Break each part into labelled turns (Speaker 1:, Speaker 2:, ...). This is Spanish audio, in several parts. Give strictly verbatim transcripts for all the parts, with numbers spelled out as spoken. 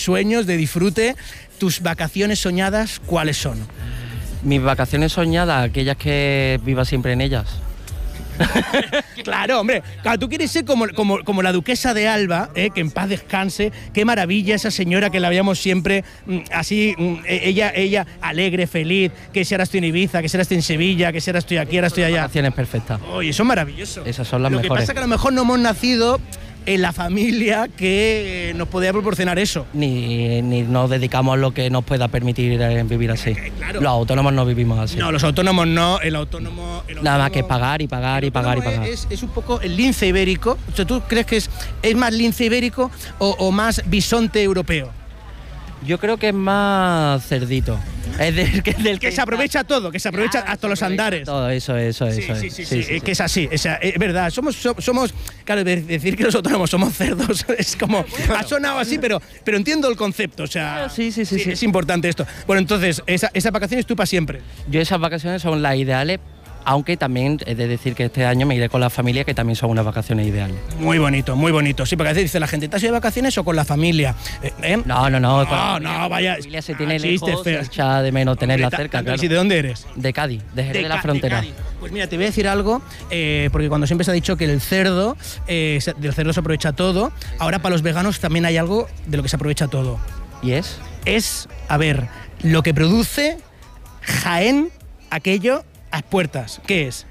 Speaker 1: sueños, de disfrute. ¿Tus vacaciones soñadas cuáles son?
Speaker 2: Mis vacaciones soñadas, aquellas que viva siempre en ellas.
Speaker 1: Claro, hombre, claro, tú quieres ser como, como, como la duquesa de Alba, ¿eh? Que en paz descanse. Qué maravilla esa señora que la veíamos siempre mm, así, mm, ella, ella alegre, feliz, que si ahora estoy en Ibiza, que si ahora estoy en Sevilla, que si ahora estoy aquí, ahora estoy allá.
Speaker 2: Vacaciones perfectas.
Speaker 1: Oye, eso es maravilloso.
Speaker 2: Esas son las
Speaker 1: Lo
Speaker 2: mejores.
Speaker 1: Lo que pasa es que a lo mejor no hemos nacido en la familia que nos podía proporcionar eso.
Speaker 2: Ni, ni nos dedicamos a lo que nos pueda permitir eh, vivir así.
Speaker 1: Eh, claro.
Speaker 2: Los autónomos no vivimos así.
Speaker 1: No, los autónomos no, el autónomo... El
Speaker 2: Nada más
Speaker 1: autónomo,
Speaker 2: que pagar y pagar y pagar y pagar.
Speaker 1: Es, es un poco el lince ibérico. O sea, ¿tú crees que es, es más lince ibérico o, o más bisonte europeo?
Speaker 2: Yo creo que es más cerdito. Es del que, del
Speaker 1: que se aprovecha todo, que se aprovecha
Speaker 2: claro,
Speaker 1: hasta los andares.
Speaker 2: Todo eso, eso,
Speaker 1: sí,
Speaker 2: eso.
Speaker 1: Sí,
Speaker 2: es.
Speaker 1: sí, sí,
Speaker 2: sí,
Speaker 1: sí,
Speaker 2: sí,
Speaker 1: sí,
Speaker 2: sí.
Speaker 1: que es así, es, es verdad. Somos, somos, claro, decir que los autónomos somos cerdos es como, ha sonado así, pero, pero entiendo el concepto, o sea,
Speaker 2: sí, sí, sí, sí.
Speaker 1: es importante esto. Bueno, entonces, esa, esas vacaciones tú para siempre.
Speaker 2: Yo esas vacaciones son las ideales, aunque también he de decir que este año me iré con la familia, que también son unas vacaciones ideales.
Speaker 1: Muy bonito, muy bonito. Sí, porque a veces dice la gente, ¿te has ido de vacaciones o con la familia? ¿Eh?
Speaker 2: No, no, no.
Speaker 1: No, no, no, vaya.
Speaker 2: La familia se tiene
Speaker 1: ah,
Speaker 2: lejos, se echa de menos tenerla
Speaker 1: Hombre,
Speaker 2: cerca,
Speaker 1: claro.
Speaker 2: claro.
Speaker 1: ¿Y de dónde eres?
Speaker 2: De Cádiz, de Jerez de, de la Frontera.
Speaker 1: De pues mira, te voy a decir algo, eh, porque cuando siempre se ha dicho que el cerdo, eh, del cerdo se aprovecha todo, ahora para los veganos también hay algo de lo que se aprovecha todo.
Speaker 2: ¿Y es?
Speaker 1: Es, a ver, lo que produce Jaén, aquello a puertas. ¿Qué es?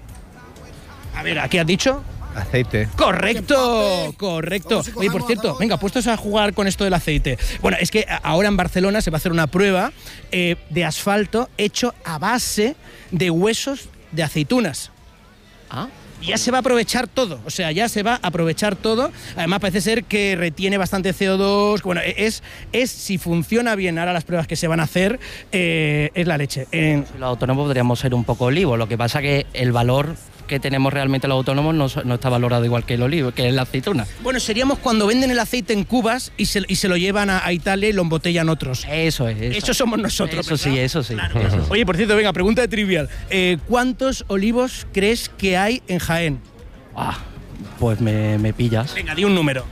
Speaker 1: A ver, ¿aquí has dicho?
Speaker 3: Aceite.
Speaker 1: ¡Correcto! ¡Correcto! Oye, por cierto, venga, puestos a jugar con esto del aceite. Bueno, es que ahora en Barcelona se va a hacer una prueba eh, de asfalto hecho a base de huesos de aceitunas.
Speaker 2: ¿Ah?
Speaker 1: Ya se va a aprovechar todo, o sea, ya se va a aprovechar todo. Además parece ser que retiene bastante C O dos. Bueno, es, es si funciona bien ahora las pruebas que se van a hacer, eh, es la leche. En...
Speaker 2: Los autónomos podríamos ser un poco olivos, lo que pasa que el valor que tenemos realmente los autónomos no, no está valorado igual que el olivo, que es la aceituna.
Speaker 1: Bueno, seríamos cuando venden el aceite en cubas y se, y se lo llevan a, a Italia y lo embotellan otros.
Speaker 2: Eso es. Eso,
Speaker 1: eso somos nosotros.
Speaker 2: Eso ¿verdad? sí, eso sí.
Speaker 1: Claro.
Speaker 2: Eso sí.
Speaker 1: Oye, por cierto, venga, pregunta de trivial. Eh, ¿Cuántos olivos crees que hay en Jaén?
Speaker 2: Ah, pues me, me pillas.
Speaker 1: Venga, di un número.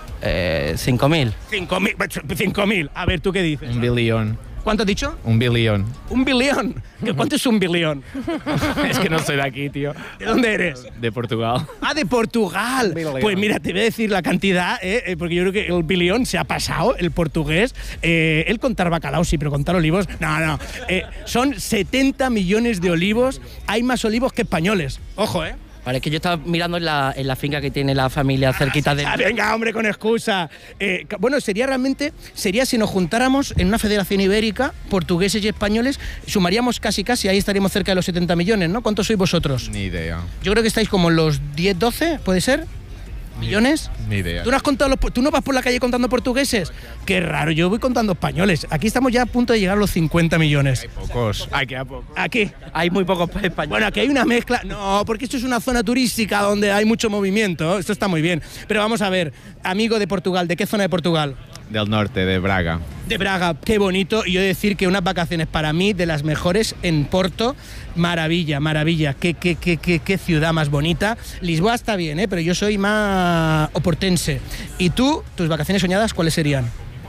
Speaker 2: Eh, cinco mil.
Speaker 1: Cinco mil. Cinco mil. A ver, ¿tú qué dices?
Speaker 3: Un billón.
Speaker 1: ¿Cuánto has dicho?
Speaker 3: Un billón.
Speaker 1: ¿Un billón? ¿Cuánto es un billón?
Speaker 3: Es que no soy de aquí, tío.
Speaker 1: ¿De dónde eres?
Speaker 3: De Portugal.
Speaker 1: Ah, de Portugal. Pues mira, te voy a decir la cantidad, ¿eh? Porque yo creo que el billón se ha pasado, el portugués. Eh, el contar bacalao, sí, pero contar olivos, no, no. Eh, son setenta millones de olivos. Hay más olivos que españoles. Ojo, ¿eh?
Speaker 2: Vale, es que yo estaba mirando en la, en la finca que tiene la familia cerquita de...
Speaker 1: Ah, venga, hombre, con excusa. Eh, bueno, sería realmente, sería si nos juntáramos en una federación ibérica, portugueses y españoles, sumaríamos casi casi, ahí estaríamos cerca de los setenta millones, ¿no? ¿Cuántos sois vosotros?
Speaker 3: Ni idea.
Speaker 1: Yo creo que estáis como en los diez, doce, ¿puede ser? ¿Millones?
Speaker 3: Ni idea.
Speaker 1: ¿Tú no, has contado los, ¿Tú no vas por la calle contando portugueses? Qué raro, yo voy contando españoles. Aquí estamos ya a punto de llegar a los cincuenta millones.
Speaker 3: Hay pocos. Aquí hay pocos.
Speaker 1: ¿Aquí?
Speaker 2: Hay muy pocos españoles.
Speaker 1: Bueno, aquí hay una mezcla. No, porque esto es una zona turística donde hay mucho movimiento. Esto está muy bien. Pero vamos a ver, amigo de Portugal, ¿de qué zona de Portugal?
Speaker 3: Del norte, de Braga.
Speaker 1: De Braga, qué bonito. Y yo he de decir que unas vacaciones para mí de las mejores en Porto. Maravilla, maravilla. Qué, qué, qué, qué, qué ciudad más bonita. Lisboa está bien, ¿eh? Pero yo soy más oportense. ¿Y tú, tus vacaciones soñadas, cuáles serían?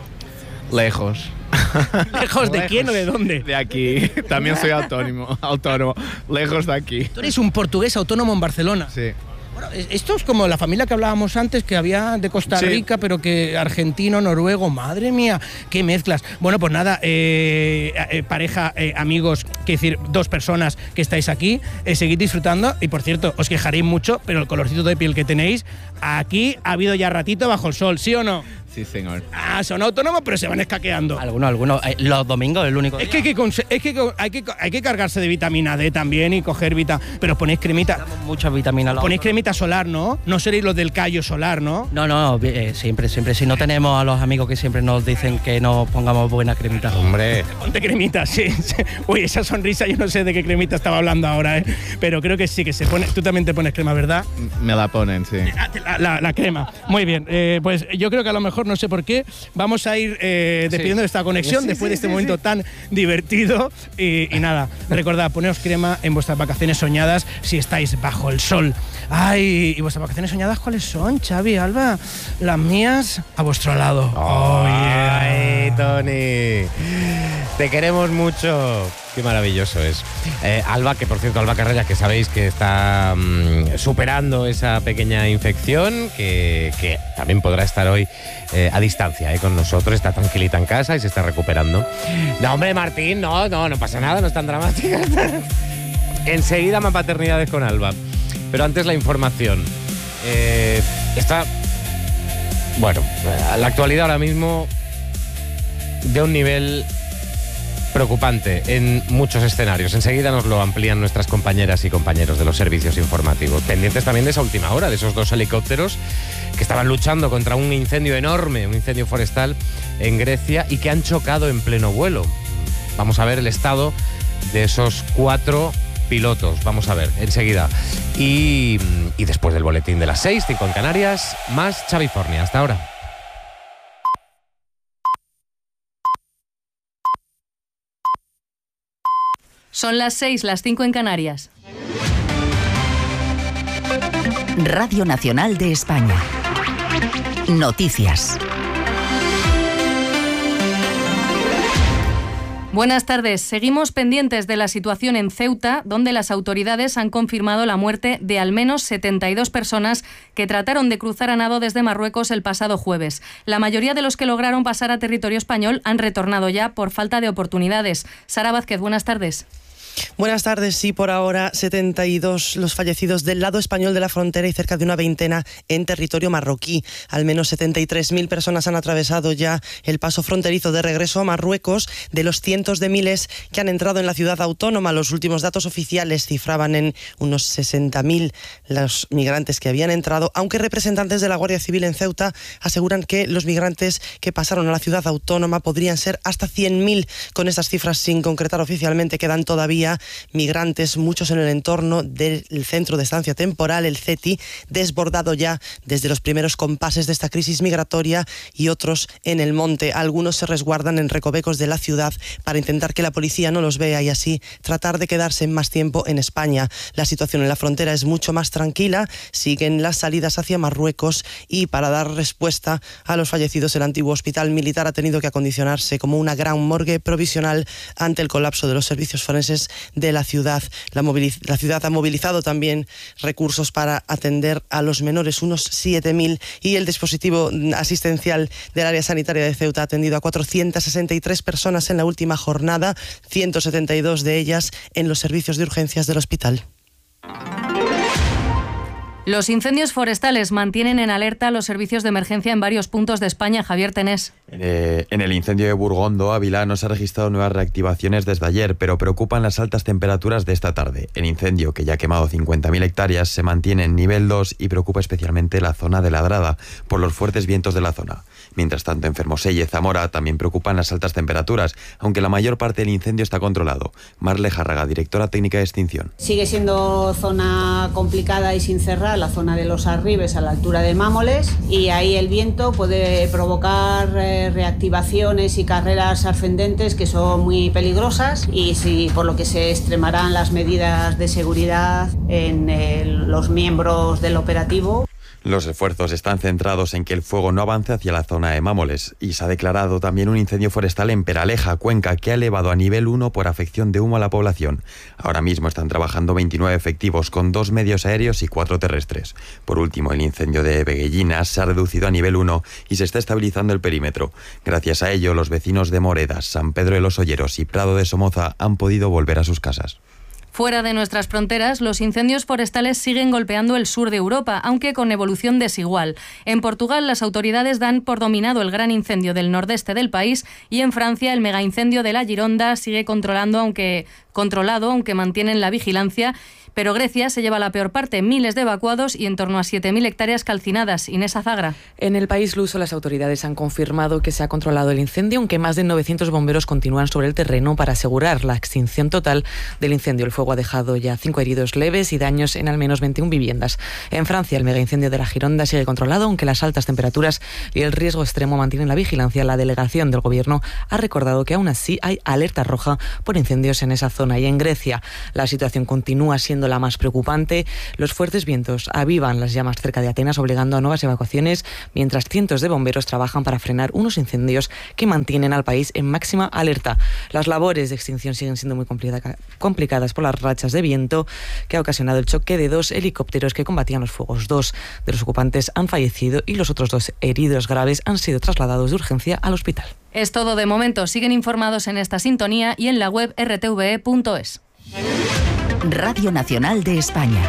Speaker 3: Lejos.
Speaker 1: ¿Lejos de quién o de dónde?
Speaker 3: De aquí. También soy autónomo. autónomo. Lejos de aquí.
Speaker 1: Tú eres un portugués autónomo en Barcelona.
Speaker 3: Sí.
Speaker 1: Bueno, esto es como la familia que hablábamos antes, que había de Costa Rica, sí, pero que argentino, noruego, madre mía, qué mezclas. Bueno, pues nada, eh, eh, pareja, eh, amigos, que decir, dos personas que estáis aquí, eh, seguid disfrutando. Y por cierto, os quejaréis mucho, pero el colorcito de piel que tenéis, aquí ha habido ya ratito bajo el sol, ¿sí o no?
Speaker 3: Sí, señor.
Speaker 1: Ah, son autónomos, pero se van escaqueando.
Speaker 2: Algunos, algunos. Eh, los domingos es el único
Speaker 1: es
Speaker 2: día.
Speaker 1: Que hay, que, es que hay que hay que cargarse de vitamina D también y coger vitamina. Pero ponéis cremita.
Speaker 2: Muchas vitaminas.
Speaker 1: Ponéis cremita solar, ¿no? No seréis los del callo solar, ¿no?
Speaker 2: No, no, eh, siempre, siempre. Si no tenemos a los amigos que siempre nos dicen que nos pongamos buena cremita.
Speaker 3: Hombre.
Speaker 1: Ponte cremita, sí, sí. Uy, esa sonrisa, yo no sé de qué cremita estaba hablando ahora, ¿eh? Pero creo que sí, que se pone. Tú también te pones crema, ¿verdad?
Speaker 3: Me la ponen, sí.
Speaker 1: La, la, la crema. Muy bien. Eh, pues yo creo que a lo mejor, no sé por qué, vamos a ir eh, despidiendo sí. de esta conexión sí, después sí, de este sí, momento sí. tan divertido. Y, y nada, recordad, poneos crema en vuestras vacaciones soñadas si estáis bajo el sol. Ay, ¿y vuestras vacaciones soñadas cuáles son, Xavi, Alba? Las mías, a vuestro lado. Oh, yeah.
Speaker 4: Tony. Te queremos mucho. Qué maravilloso es. Eh, Alba, que por cierto, Alba Carrera, que sabéis que está mmm, superando esa pequeña infección, que, que también podrá estar hoy eh, a distancia eh, con nosotros, está tranquilita en casa y se está recuperando. No, hombre, Martín, no, no, no pasa nada, no es tan dramática. Enseguida más paternidades con Alba. Pero antes la información. Eh, está, bueno, la actualidad ahora mismo de un nivel preocupante en muchos escenarios. Enseguida nos lo amplían nuestras compañeras y compañeros de los servicios informativos. Pendientes también de esa última hora, de esos dos helicópteros que estaban luchando contra un incendio enorme, un incendio forestal en Grecia y que han chocado en pleno vuelo. Vamos a ver el estado de esos cuatro pilotos. Vamos a ver, enseguida. Y, y después del boletín de las seis, cinco en Canarias, más Chavifornia. Hasta ahora.
Speaker 5: Son las seis, las cinco en Canarias.
Speaker 6: Radio Nacional de España. Noticias.
Speaker 5: Buenas tardes. Seguimos pendientes de la situación en Ceuta, donde las autoridades han confirmado la muerte de al menos setenta y dos personas que trataron de cruzar a nado desde Marruecos el pasado jueves. La mayoría de los que lograron pasar a territorio español han retornado ya por falta de oportunidades. Sara Vázquez, buenas tardes.
Speaker 7: Buenas tardes. Sí, por ahora setenta y dos los fallecidos del lado español de la frontera y cerca de una veintena en territorio marroquí. Al menos setenta y tres mil personas han atravesado ya el paso fronterizo de regreso a Marruecos. De los cientos de miles que han entrado en la ciudad autónoma, los últimos datos oficiales cifraban en unos sesenta mil los migrantes que habían entrado, aunque representantes de la Guardia Civil en Ceuta aseguran que los migrantes que pasaron a la ciudad autónoma podrían ser hasta cien mil. Con estas cifras sin concretar oficialmente, quedan todavía migrantes, muchos en el entorno del centro de estancia temporal, el C E T I, desbordado ya desde los primeros compases de esta crisis migratoria, y otros en el monte. Algunos se resguardan en recovecos de la ciudad para intentar que la policía no los vea y así tratar de quedarse más tiempo en España. La situación en la frontera es mucho más tranquila, siguen las salidas hacia Marruecos y para dar respuesta a los fallecidos el antiguo hospital militar ha tenido que acondicionarse como una gran morgue provisional ante el colapso de los servicios forenses de la ciudad. La, moviliz- la ciudad ha movilizado también recursos para atender a los menores, unos siete mil, y el dispositivo asistencial del área sanitaria de Ceuta ha atendido a cuatrocientas sesenta y tres personas en la última jornada, ciento setenta y dos de ellas en los servicios de urgencias del hospital.
Speaker 5: Los incendios forestales mantienen en alerta los servicios de emergencia en varios puntos de España. Javier Tenés.
Speaker 8: Eh, en el incendio de Burgondo, Ávila, no se han registrado nuevas reactivaciones desde ayer, pero preocupan las altas temperaturas de esta tarde. El incendio, que ya ha quemado cincuenta mil hectáreas, se mantiene en nivel dos y preocupa especialmente la zona de Ladrada por los fuertes vientos de la zona. Mientras tanto, en Fermoselle y Zamora también preocupan las altas temperaturas, aunque la mayor parte del incendio está controlado. Marle Járraga, directora técnica de extinción.
Speaker 9: Sigue siendo zona complicada y sin cerrar, la zona de los Arribes a la altura de Mámoles, y ahí el viento puede provocar eh, reactivaciones y carreras ascendentes que son muy peligrosas, y sí, por lo que se extremarán las medidas de seguridad en eh, los miembros del operativo.
Speaker 8: Los esfuerzos están centrados en que el fuego no avance hacia la zona de Mámoles, y se ha declarado también un incendio forestal en Peraleja, Cuenca, que ha elevado a nivel uno por afección de humo a la población. Ahora mismo están trabajando veintinueve efectivos con dos medios aéreos y cuatro terrestres. Por último, el incendio de Veguellinas se ha reducido a nivel uno y se está estabilizando el perímetro. Gracias a ello, los vecinos de Moredas, San Pedro de los Olleros y Prado de Somoza han podido volver a sus casas.
Speaker 5: Fuera de nuestras fronteras, los incendios forestales siguen golpeando el sur de Europa, aunque con evolución desigual. En Portugal, las autoridades dan por dominado el gran incendio del nordeste del país, y en Francia, el megaincendio de la Gironda sigue controlando, aunque, controlado, aunque mantienen la vigilancia. Pero Grecia se lleva la peor parte, miles de evacuados y en torno a siete mil hectáreas calcinadas. Inés Azagra.
Speaker 10: En el país luso, las autoridades han confirmado que se ha controlado el incendio, aunque más de novecientos bomberos continúan sobre el terreno para asegurar la extinción total del incendio. El fuego ha dejado ya cinco heridos leves y daños en al menos veintiuna viviendas. En Francia, el megaincendio de la Gironda sigue controlado, aunque las altas temperaturas y el riesgo extremo mantienen la vigilancia. La delegación del gobierno ha recordado que aún así hay alerta roja por incendios en esa zona. zona. Y en Grecia la situación continúa siendo la más preocupante. Los fuertes vientos avivan las llamas cerca de Atenas, obligando a nuevas evacuaciones, mientras cientos de bomberos trabajan para frenar unos incendios que mantienen al país en máxima alerta. Las labores de extinción siguen siendo muy complicadas por las rachas de viento que ha ocasionado el choque de dos helicópteros que combatían los fuegos. Dos de los ocupantes han fallecido y los otros dos heridos graves han sido trasladados de urgencia al hospital.
Speaker 5: Es todo de momento. Siguen informados en esta sintonía y en la web r t v e punto es.
Speaker 6: Radio Nacional de España.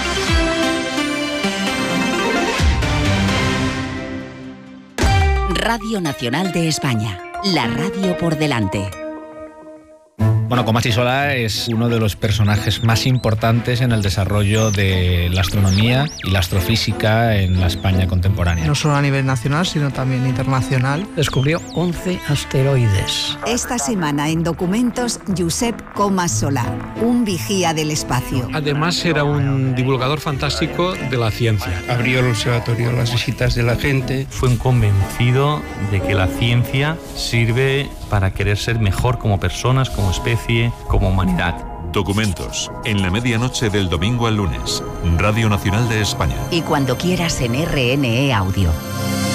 Speaker 6: Radio Nacional de España. La radio por delante.
Speaker 11: Bueno, Comas Isola es uno de los personajes más importantes en el desarrollo de la astronomía y la astrofísica en la España contemporánea.
Speaker 12: No solo a nivel nacional, sino también internacional.
Speaker 13: Descubrió once asteroides.
Speaker 14: Esta semana en Documentos, Josep Comas Solà, un vigía del espacio.
Speaker 15: Además era un divulgador fantástico de la ciencia.
Speaker 16: Abrió el observatorio a las visitas de la gente.
Speaker 17: Fue un convencido de que la ciencia sirve para querer ser mejor como personas, como especie, como humanidad.
Speaker 18: Documentos, en la medianoche del domingo al lunes, Radio Nacional de España.
Speaker 6: Y cuando quieras en R N E Audio.